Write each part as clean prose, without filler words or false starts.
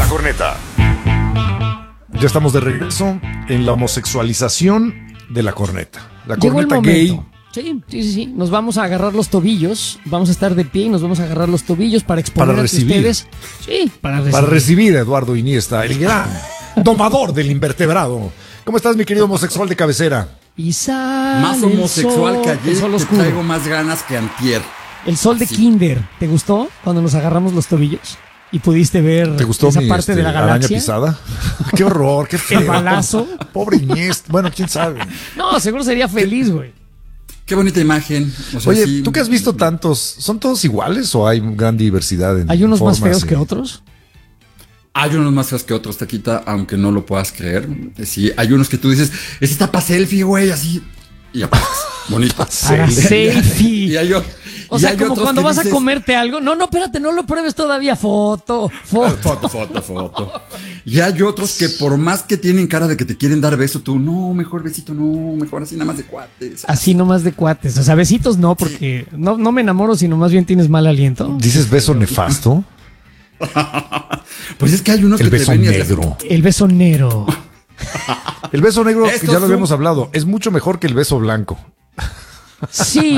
La Corneta. Ya estamos de regreso en la homosexualización de La Corneta. La Llegó el Corneta gay. momento. Sí. Nos vamos a agarrar los tobillos. Vamos a estar de pie y nos vamos a agarrar los tobillos para exponer Para ante recibir. ustedes. Sí, para Para recibir a Eduardo Iniesta, el gran domador del invertebrado. ¿Cómo estás, mi querido homosexual de cabecera? Y sale Más homosexual que el ayer, sol te oscuro. traigo más ganas que antier. El sol de Así. Kinder. ¿Te gustó cuando nos agarramos los tobillos? Y pudiste ver ¿Te gustó esa mi parte de la araña galaxia. pisada? Qué horror, qué feo. El balazo. Pobre Iniesta. Bueno, quién sabe. No, seguro sería feliz, güey. Qué bonita imagen. O sea, Oye, sí, tú que has visto tantos, ¿son todos iguales o hay gran diversidad en Hay unos más formas feos y- que otros. Hay unos más feos que otros, Taquita, aunque no lo puedas creer. Sí, hay unos que tú dices, ese está para selfie, güey, así. Y apagas. Bonito. Para Sí. selfie. Y hay, O y sea, hay como otros cuando que vas a dices, comerte algo. No, espérate, no lo pruebes todavía. Foto. Foto. Y hay otros que por más que tienen cara de que te quieren dar beso, tú, no, mejor besito, no, mejor así nada más de cuates. Así nomás de cuates. O sea, besitos no, porque no me enamoro, sino más bien tienes mal aliento. ¿Dices beso nefasto? Pues es que hay unos El que beso te ven y haces- negro. El beso negro. El beso negro, Estos ya lo son- habíamos hablado, es mucho mejor que el beso blanco. Sí.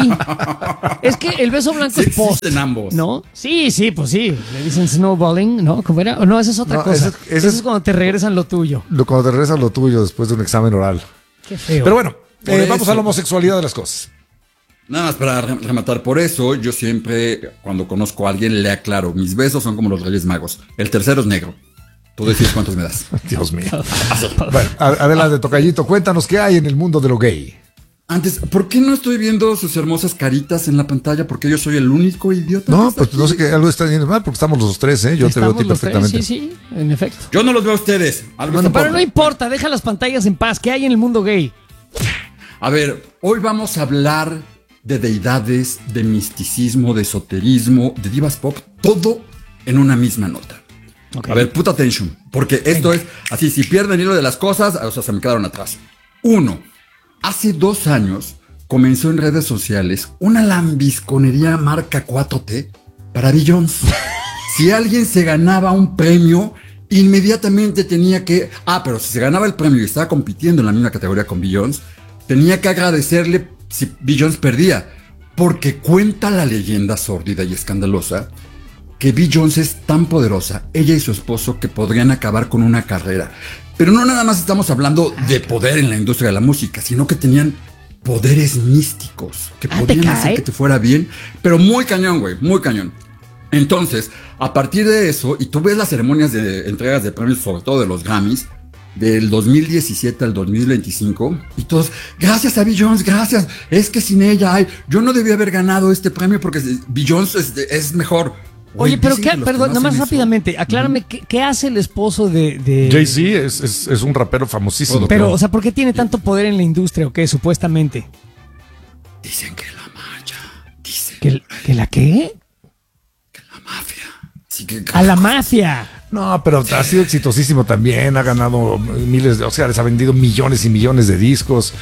Es que el beso blanco Sí es post. existen ambos. ¿No? Sí, pues sí. Le dicen snowballing, ¿no? ¿Cómo era? No, esa es otra No, cosa. ese Eso es- es cuando te regresan lo tuyo. Cuando te regresas lo tuyo después de un examen oral. Qué feo. Pero bueno, Por vamos eso. a la homosexualidad de las cosas. Nada más para rematar, por eso yo siempre, cuando conozco a alguien, le aclaro, mis besos son como los Reyes Magos. El tercero es negro. Tú decides cuántos me das. Dios mío. Bueno, adelante, tocallito, cuéntanos qué hay en el mundo de lo gay. Antes, ¿por qué no estoy viendo sus hermosas caritas en la pantalla? Porque yo soy el único idiota. que No, está pues aquí. no sé qué, algo está yendo mal porque estamos los tres, ¿eh? Yo te veo a Estamos ti los tres, perfectamente. Sí, en efecto. Yo no los veo a ustedes. Algo está Pero por- no importa, deja las pantallas en paz. ¿Qué hay en el mundo gay? A ver, hoy vamos a hablar de deidades, de misticismo, de esoterismo, de divas pop, todo en una misma nota. Ok. A ver, put attention, porque esto es así, si pierden el hilo de las cosas, o sea, se me quedaron atrás. 1. Hace 2 años comenzó en redes sociales una lambisconería marca 4T para Beyoncé. Si alguien se ganaba un premio, inmediatamente tenía que... pero si se ganaba el premio y estaba compitiendo en la misma categoría con Beyoncé, tenía que agradecerle si Beyoncé perdía. Porque cuenta la leyenda sórdida y escandalosa que Beyoncé es tan poderosa, ella y su esposo, que podrían acabar con una carrera. Pero no nada más estamos hablando de poder en la industria de la música, sino que tenían poderes místicos que ¿te podrían cae? hacer que te fuera bien, pero muy cañón, güey, muy cañón. Entonces, a partir de eso, y tú ves las ceremonias de entregas de premios, sobre todo de los Grammys, del 2017 al 2025, y todos, gracias a Beyoncé, gracias, es que sin ella, yo no debía haber ganado este premio porque Beyoncé es mejor. Oye, Güey, pero dicen qué, que los perdón, que nada más hacen eso- rápidamente, aclárame, ¿qué hace el esposo de Jay-Z es un rapero famosísimo. Pero, o sea, ¿por qué tiene tanto poder en la industria o qué, supuestamente? Dicen que la mafia, dicen ¿Que la qué? que la mafia. Sí que, A la mafia. No, pero ha sido exitosísimo también, ha ganado miles de Oscars, ha vendido millones y millones de discos.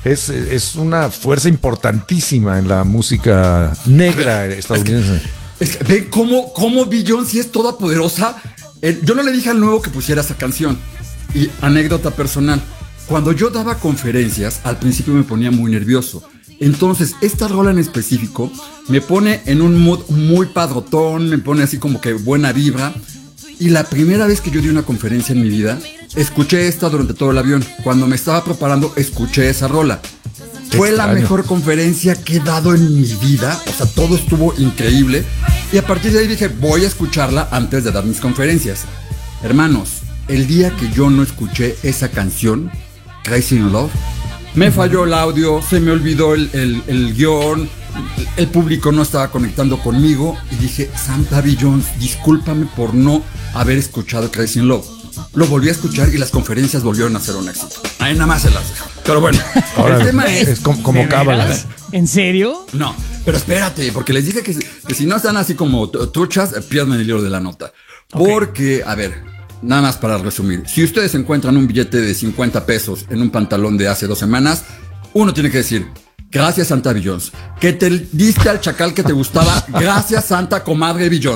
Es una fuerza importantísima en la música negra estadounidense. Es que, ¿ven cómo Beyoncé es toda poderosa? Yo no le dije al nuevo que pusiera esa canción. Y anécdota personal. Cuando yo daba conferencias, al principio me ponía muy nervioso. Entonces, esta rola en específico me pone en un mood muy padrotón, me pone así como que buena vibra. Y la primera vez que yo di una conferencia en mi vida, escuché esta durante todo el avión. Cuando me estaba preparando, escuché esa rola. Fue la extraño. mejor conferencia que he dado en mi vida. O sea, todo estuvo increíble. Y a partir de ahí dije, voy a escucharla antes de dar mis conferencias. Hermanos, el día que yo no escuché esa canción, Crazy in Love, me falló el audio, se me olvidó el guión, el público no estaba conectando conmigo. Y dije, Santa Beyoncé, discúlpame por no haber escuchado Crazy in Love. Lo volví a escuchar y las conferencias volvieron a ser un éxito. Ahí nada más se las dejo. Pero bueno, Ahora, el tema es... es como ¿De cábala. veras? ¿En serio? No, pero espérate, porque les dije que si no están así como truchas, pierden el hilo de la nota. Porque, a ver, nada más para resumir. Si ustedes encuentran un billete de 50 pesos en un pantalón de hace 2 semanas, uno tiene que decir, gracias Santa Beyoncé. Que te diste al chacal que te gustaba, gracias Santa Comadre Beyoncé.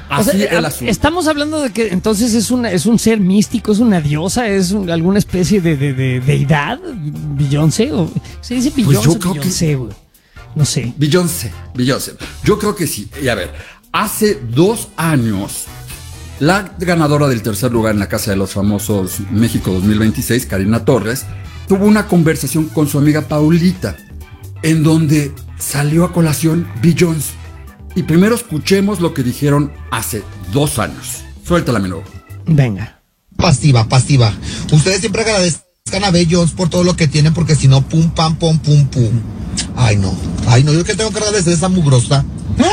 Así el asunto. Estamos hablando de que entonces es un ser místico, es una diosa, es alguna especie de deidad, Beyoncé, o se dice Beyoncé, yo creo Beyoncé, güey. No sé. Beyoncé. Yo creo que sí. Y a ver, hace 2 años, la ganadora del tercer lugar en la Casa de los Famosos México 2026, Karina Torres, tuvo una conversación con su amiga Paulita, en donde salió a colación Beyoncé. Y primero escuchemos lo que dijeron hace 2 años. Suéltala, mi nuevo. Venga. Pasiva. Ustedes siempre agradezcan a Beyoncé por todo lo que tienen, porque si no, pum, pam, pum, pum, pum. Ay, no, yo que tengo que agradecer a esa mugrosa.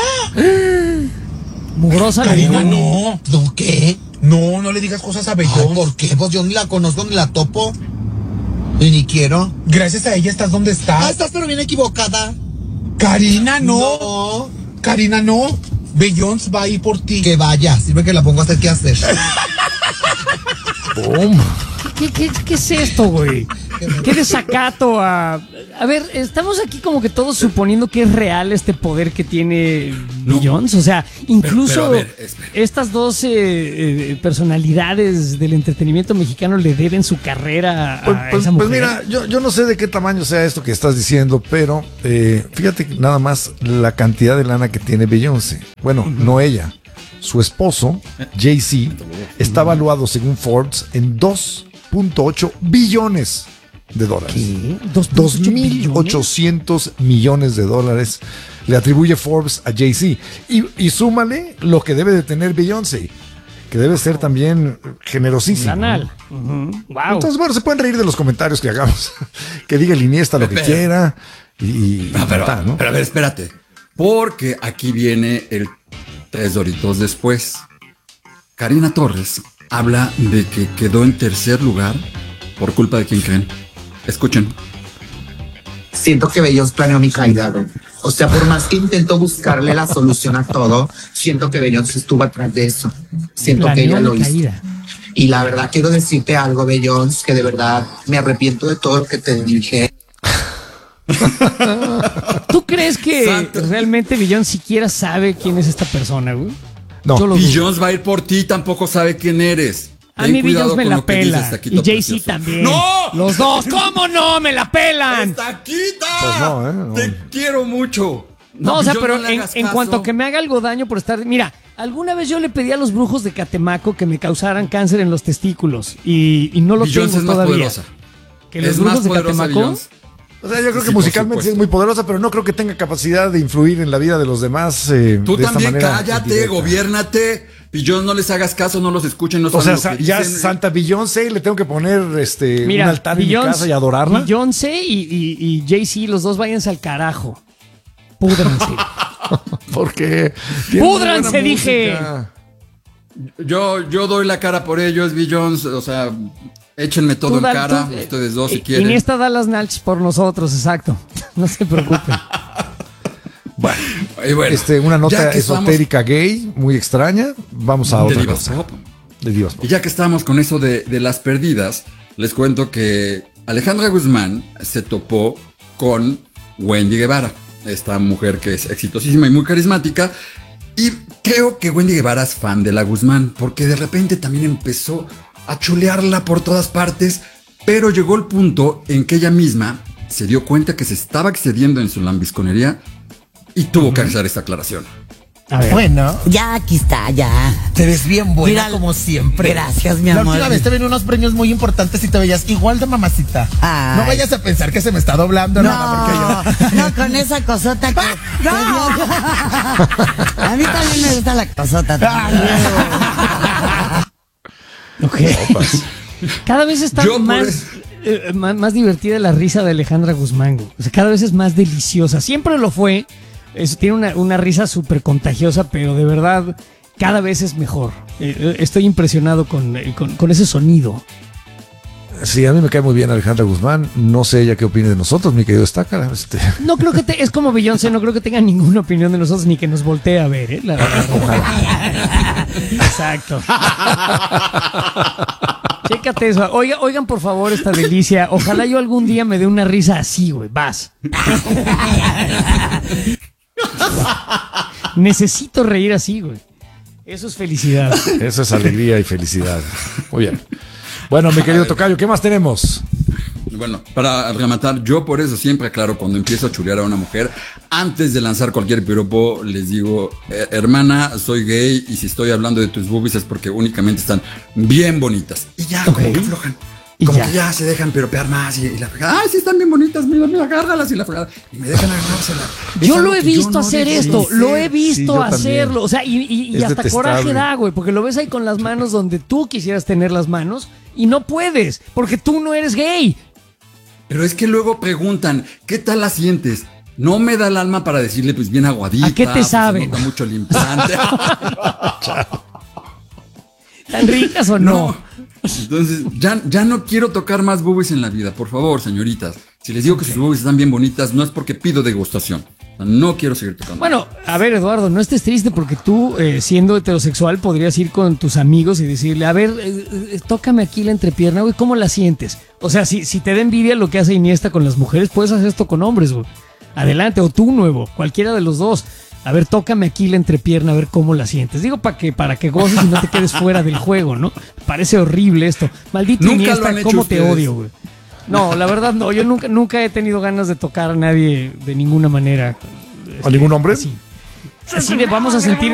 Mugrosa. Karina, no. ¿No qué? No le digas cosas a Beyoncé. Ay, ¿por qué? Pues yo ni la conozco, ni la topo. Y ni quiero. Gracias a ella estás donde estás. Ah, estás pero bien equivocada. Karina, no. No. Karina, no. Beyoncé va a ir por ti. Que vaya, sirve que la pongo a hacer qué hacer. ¡Pum! ¿Qué es esto, güey? ¿Qué desacato a ver, estamos aquí como que todos suponiendo que es real este poder que tiene Beyoncé. O sea, incluso pero a ver, espera. estas dos personalidades del entretenimiento mexicano le deben su carrera a esa mujer. Pues mira, yo no sé de qué tamaño sea esto que estás diciendo, pero fíjate nada más la cantidad de lana que tiene Beyoncé. Bueno, no ella. Su esposo, Jay-Z, está valuado según Forbes en $2.8 billones. ¿Qué? $2.800 millones le atribuye Forbes a Jay-Z. Y súmale lo que debe de tener Beyoncé, que debe ser también generosísimo. Banal. Wow. Entonces, bueno, se pueden reír de los comentarios que hagamos. Que diga el Iniesta lo que quiera. Pero a ver, espérate. Porque aquí viene el 3 doritos después. Karina Torres habla de que quedó en tercer lugar por culpa de quién creen. Escuchen. Siento que Beyoncé planeó mi caída, güey. O sea, por más que intento buscarle la solución a todo, siento que Beyoncé estuvo atrás de eso. Siento que ella lo hizo. Y la verdad quiero decirte algo, Beyoncé, que de verdad me arrepiento de todo lo que te dije. ¿Tú crees que realmente Beyoncé siquiera sabe quién es esta persona, güey? No. Beyoncé va a ir por ti, tampoco sabe quién eres. A mí Beyoncé me la pela. Y Jay-Z también. ¡No! Los dos. ¿Cómo no? ¡Me la pelan! ¡Taquita! Pues no, ¿eh? No. Te quiero mucho. No, o sea, pero le hagas en caso. cuanto que me haga algo daño por estar... Mira, alguna vez yo le pedí a los brujos de Catemaco que me causaran cáncer en los testículos y no lo Beyoncé tengo es más todavía. poderosa. Que los Es brujos más de poderosa Catemaco... Beyoncé. O sea, yo creo Sí, que por musicalmente sí supuesto. es muy poderosa, pero no creo que tenga capacidad de influir en la vida de los demás. Tú de esta también manera cállate, directa. gobiérnate. Beyoncé, no les hagas caso, no los escuchen, no O sea, saben lo que ya dicen. Santa Beyoncé, le tengo que poner Mira, un altar en mi casa y adorarla. Beyoncé y Jay-Z, los dos váyanse al carajo. Púdranse. Porque ¡Púdranse, dije! Yo doy la cara por ellos, Beyoncé, o sea, échenme todo en cara, ustedes dos si quieren. Iniesta da las nachos por nosotros, exacto. No se preocupen. Bueno, Y bueno, una ya nota que estamos esotérica gay, muy extraña. Vamos a de otra Divas cosa. Pop. De Divas Pop. Y ya que estamos con eso de las perdidas, les cuento que Alejandra Guzmán se topó con Wendy Guevara, esta mujer que es exitosísima y muy carismática. Y creo que Wendy Guevara es fan de la Guzmán, porque de repente también empezó a chulearla por todas partes, pero llegó el punto en que ella misma se dio cuenta que se estaba excediendo en su lambisconería y tuvo que hacer esta aclaración. A ver. Bueno, Ya, aquí está, ya. te ves bien buena Mira, como siempre. gracias, mi La amor. última vez te ven unos premios muy importantes y te veías igual de mamacita. Ay. No vayas a pensar que se me está doblando nada, porque yo... No, con esa cosota que... ¡No! A mí también me gusta la cosota. Ok. Cada vez está Yo por más divertida la risa de Alejandra Guzmán, güey. O sea, cada vez es más deliciosa. Siempre lo fue. Tiene una risa súper contagiosa, pero de verdad cada vez es mejor. Estoy impresionado con ese sonido. Sí, a mí me cae muy bien Alejandra Guzmán. No sé ella qué opine de nosotros, mi querido Estácara. No creo que es como Beyoncé, no creo que tenga ninguna opinión de nosotros ni que nos voltee a ver, ¿eh? Exacto. Chécate eso. Oigan, por favor, esta delicia. Ojalá yo algún día me dé una risa así, güey. Vas. Necesito reír así, güey. Eso es felicidad. Eso es alegría y felicidad. Muy bien. Bueno, mi querido tocayo, ¿qué más tenemos? Bueno, para rematar, yo por eso siempre aclaro cuando empiezo a chulear a una mujer, antes de lanzar cualquier piropo, les digo, hermana, soy gay y si estoy hablando de tus boobies es porque únicamente están bien bonitas. Y ya, como que aflojan. Como que ya se dejan piropear más y la fregada. Ay, sí están bien bonitas, mira, agárralas y la fregada. Y me dejan agarrársela. Yo lo he visto hacer esto, lo he visto hacerlo. O sea, y hasta detestable. coraje da, güey, porque lo ves ahí con las manos donde tú quisieras tener las manos y no puedes, porque tú no eres gay. Pero es que luego preguntan, ¿qué tal la sientes? No me da el alma para decirle, pues bien aguadita. ¿A qué te sabe? Se nota mucho el implante. ¿Tan ricas o no? Entonces, ya no quiero tocar más boobies en la vida, por favor, señoritas. Si les digo que sus boobies están bien bonitas, no es porque pido degustación. No quiero seguir tocando. Bueno, a ver, Eduardo, no estés triste porque tú, siendo heterosexual, podrías ir con tus amigos y decirle, a ver, tócame aquí la entrepierna, güey, ¿cómo la sientes? O sea, si te da envidia lo que hace Iniesta con las mujeres, puedes hacer esto con hombres, güey. Adelante, o tú, nuevo, cualquiera de los dos. A ver, tócame aquí la entrepierna, a ver cómo la sientes. Digo para que goces y no te quedes fuera del juego, ¿no? Parece horrible esto. Maldito Nunca Iniesta, lo han cómo hecho te ustedes. odio, güey. No, la verdad no, yo nunca he tenido ganas de tocar a nadie de ninguna manera. ¿A ningún hombre? Así de vamos a sentir